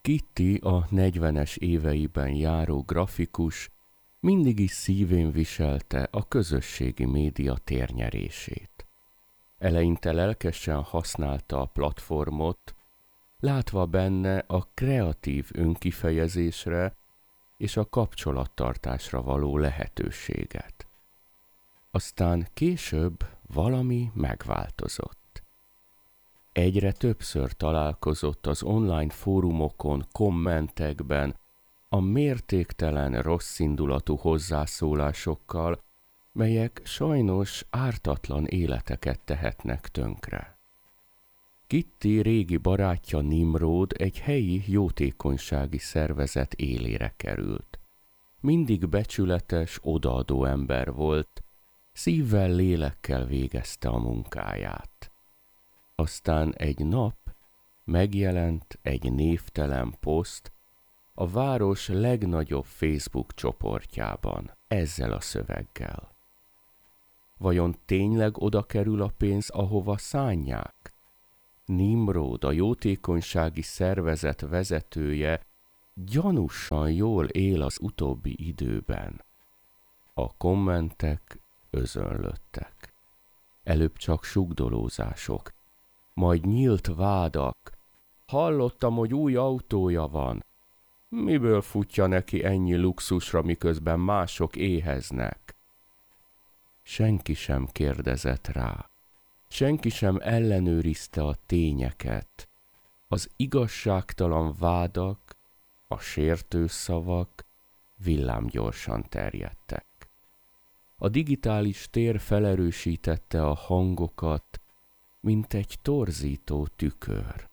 Kitty, a 40-es éveiben járó grafikus, mindig is szívén viselte a közösségi média térnyerését. Eleinte lelkesen használta a platformot, látva benne a kreatív önkifejezésre és a kapcsolattartásra való lehetőséget. Aztán később valami megváltozott. Egyre többször találkozott az online fórumokon, kommentekben a mértéktelen rosszindulatú hozzászólásokkal, melyek sajnos ártatlan életeket tehetnek tönkre. Kitty régi barátja Nimród egy helyi jótékonysági szervezet élére került. Mindig becsületes, odaadó ember volt, szívvel, lélekkel végezte a munkáját. Aztán egy nap megjelent egy névtelen poszt a város legnagyobb Facebook csoportjában, ezzel a szöveggel. Vajon tényleg oda kerül a pénz, ahova szánják? Nimród, a jótékonysági szervezet vezetője, gyanúsan jól él az utóbbi időben. A kommentek özönlöttek. Előbb csak sugdolózások, majd nyílt vádak. Hallottam, hogy új autója van. Miből futja neki ennyi luxusra, miközben mások éheznek? Senki sem kérdezett rá. Senki sem ellenőrizte a tényeket. Az igazságtalan vádak, a sértő szavak villámgyorsan terjedtek. A digitális tér felerősítette a hangokat, mint egy torzító tükör.